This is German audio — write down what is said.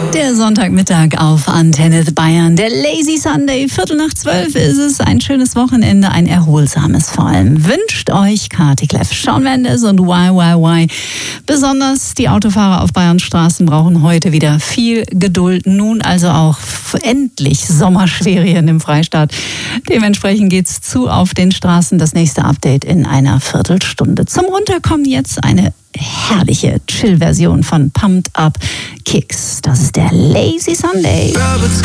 Der Sonntagmittag auf Antenne Bayern. Der Lazy Sunday, 11:45 ist es. Ein schönes Wochenende, ein erholsames vor allem. Wünscht euch Kati Kleff, Shawn Mendes und Why. Besonders die Autofahrer auf Bayerns Straßen brauchen heute wieder viel Geduld. Nun also auch endlich Sommerferien im Freistaat. Dementsprechend geht's zu auf den Straßen. Das nächste Update in einer Viertelstunde. Zum Runterkommen jetzt eine herrliche Chill-Version von Pumped Up Kicks. Das ist der Lazy Sunday.